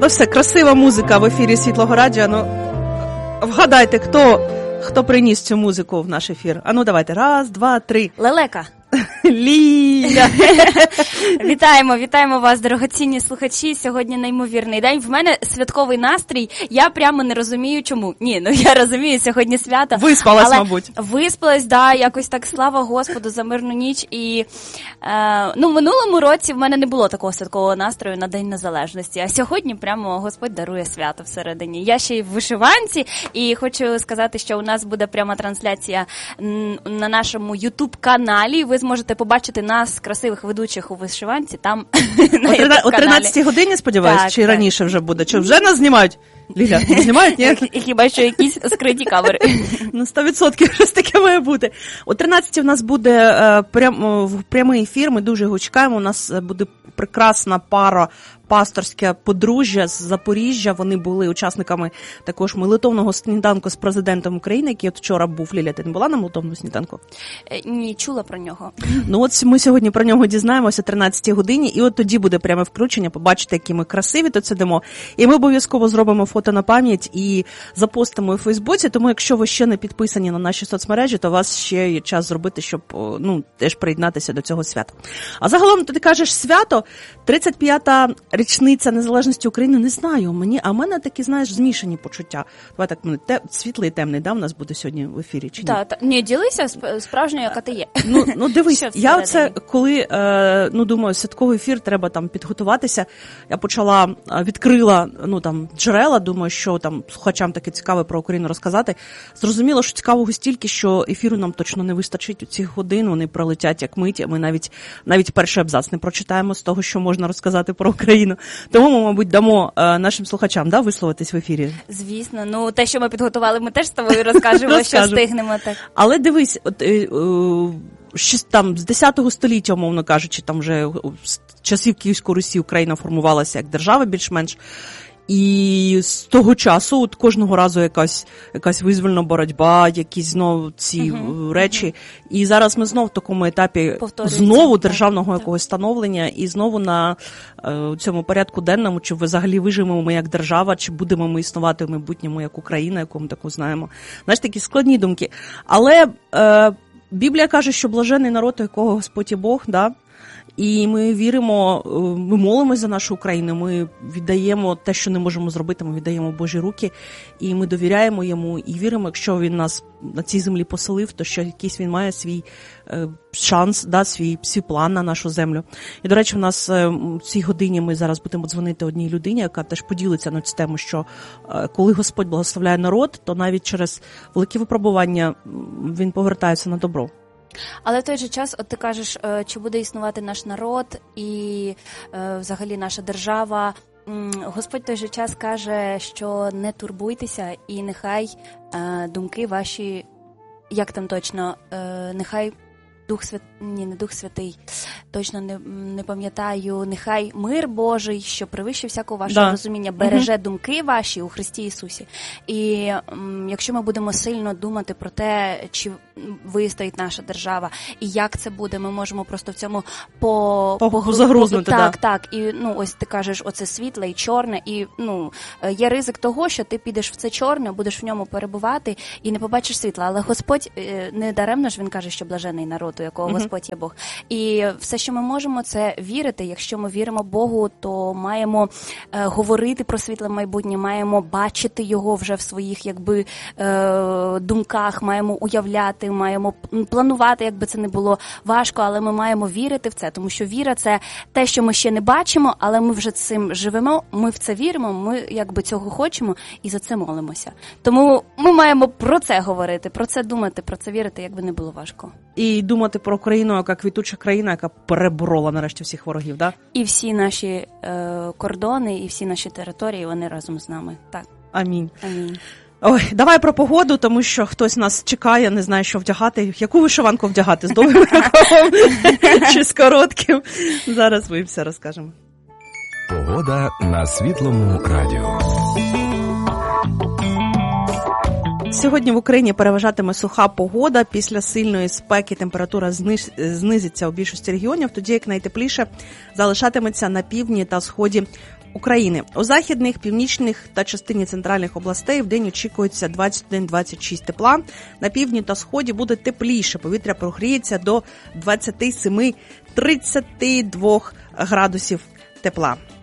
Ну все, красива музика в ефірі Світлого Радіо. Ну, вгадайте, хто приніс цю музику в наш ефір. А ну давайте, 1, 2, 3. Лелека. Ліля. Вітаємо вас, дорогоцінні слухачі. Сьогодні неймовірний день. В мене святковий настрій. Я прямо не розумію, чому. Я розумію, сьогодні свято. Виспалась, мабуть. Виспалась, якось так, слава Господу за мирну ніч. І в минулому році в мене не було такого святкового настрою на День Незалежності. А сьогодні прямо Господь дарує свято всередині. Я ще й в вишиванці. І хочу сказати, що у нас буде пряма трансляція на нашому YouTube-каналі. Ви зможете побачити нас, красивих ведучих у вишиванці, там на YouTube-каналі. О 13-й годині, сподіваюсь, так, чи так. Раніше вже буде? Чи вже нас знімають? Ліля, не знімають, ні? Хіба що якісь скриті камери. На 100% щось таке має бути. О 13-й у нас буде прямий ефір, ми дуже його чекаємо. У нас буде прекрасна пара, пасторське подружжя з Запоріжжя. Вони були учасниками також молитовного сніданку з президентом України, який от вчора був. Ліля, ти не була на молитовному сніданку? Ні, чула про нього. Ну от ми сьогодні про нього дізнаємося о 13-й годині, і от тоді буде пряме включення, побачите, які ми красиві тут сидимо. І ми обов'язково зробимо фото на пам'ять і запостимо у Фейсбуці, тому якщо ви ще не підписані на наші соцмережі, то у вас ще є час зробити, щоб теж приєднатися до цього свята. А загалом, ти кажеш свято, 35-та річниця незалежності України, не знаю, а в мене такі, знаєш, змішані почуття. Давай так, світлий і темний, у нас буде сьогодні в ефірі, чи ні? Так, ні, ділися справжньою, яка ти є. Ну дивись, я оце, коли, думаю, святковий ефір, треба там підготуватися, я відкрила, джерела, думаю, що там слухачам таке цікаве про Україну розказати. Зрозуміло, що цікавого стільки, що ефіру нам точно не вистачить у цих годин, вони пролетять як мить, ми навіть перший абзац не прочитаємо з того, що можна розказати про Україну. Тому ми, мабуть, дамо нашим слухачам висловитись в ефірі. Звісно, те, що ми підготували, ми теж з тобою розкажемо, що встигнемо. Так. Але дивись, там з 10 століття, умовно кажучи, там вже з часів Київської Русі Україна формувалася як держава більш-менш. І з того часу от кожного разу якась визвольна боротьба, якісь знову ці речі. І зараз ми знову в такому етапі державного якогось становлення і знову на цьому порядку денному, чи взагалі виживемо ми як держава, чи будемо ми існувати в майбутньому як Україна, яку ми таку знаємо. Знаєш, такі складні думки. Але Біблія каже, що блажений народ, у якого Господь є Бог, і ми віримо, ми молимося за нашу Україну, ми віддаємо те, що не можемо зробити, ми віддаємо в Божі руки, і ми довіряємо йому, і віримо, якщо він нас на цій землі поселив, то що якийсь він має свій шанс, свій план на нашу землю. І, до речі, в нас в цій годині ми зараз будемо дзвонити одній людині, яка теж поділиться на цю тему, що коли Господь благословляє народ, то навіть через великі випробування він повертається на добро. Але в той же час, от ти кажеш, чи буде існувати наш народ і взагалі наша держава, Господь в той же час каже, що не турбуйтеся і нехай думки ваші, як там точно, нехай Дух Святий, точно не пам'ятаю, нехай мир Божий, що превище всякого вашого розуміння, береже думки ваші у Христі Ісусі. І якщо ми будемо сильно думати про те, чи вистоїть наша держава, і як це буде, ми можемо просто в цьому загрузнути. Так. І ось ти кажеш, оце світле і чорне, і є ризик того, що ти підеш в це чорне, будеш в ньому перебувати і не побачиш світла. Але Господь, не даремно ж він каже, що блажений народ, у якого Господь є Бог. І все, що ми можемо, це вірити. Якщо ми віримо Богу, то маємо говорити про світле майбутнє, маємо бачити його вже в своїх думках, маємо уявляти, маємо планувати, якби це не було важко, але ми маємо вірити в це, тому що віра – це те, що ми ще не бачимо, але ми вже цим живемо, ми в це віримо, ми цього хочемо і за це молимося. Тому ми маємо про це говорити, про це думати, про це вірити, якби не було важко. І думати про Україну, яка квітуча країна, яка переборола нарешті всіх ворогів, так? І всі наші кордони, і всі наші території, вони разом з нами. Так. Амінь. Ой, давай про погоду, тому що хтось нас чекає, не знає, що вдягати. Яку вишиванку вдягати? З довгим рукавом чи з коротким? Зараз ми все розкажемо. Погода на Світлому радіо. Сьогодні в Україні переважатиме суха погода. Після сильної спеки температура знизиться у більшості регіонів, тоді як найтепліше залишатиметься на півдні та сході України. У західних, північних та частині центральних областей в день очікується 21-26 тепла. На півдні та сході буде тепліше. Повітря прогріється до 27-32 градусів тепла.